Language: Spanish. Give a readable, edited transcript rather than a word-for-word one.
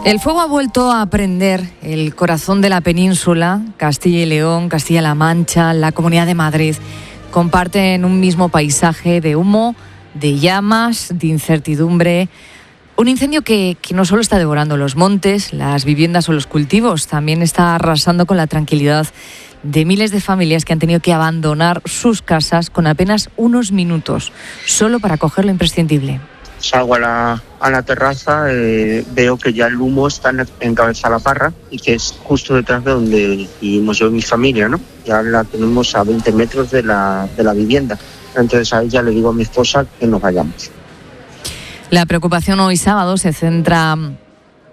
El fuego ha vuelto a prender el corazón de la península. Castilla y León, Castilla-La Mancha, la Comunidad de Madrid comparten un mismo paisaje de humo, de llamas, de incertidumbre. Un incendio que no solo está devorando los montes, las viviendas o los cultivos, también está arrasando con la tranquilidad de miles de familias que han tenido que abandonar sus casas con apenas unos minutos, solo para coger lo imprescindible. Salgo a la terraza, veo que ya el humo está en Cabeza la Parra y que es justo detrás de donde vivimos yo y mi familia, ¿no? Ya la tenemos a 20 metros de la vivienda. Entonces a ella le digo a mi esposa que nos vayamos. La preocupación hoy sábado se centra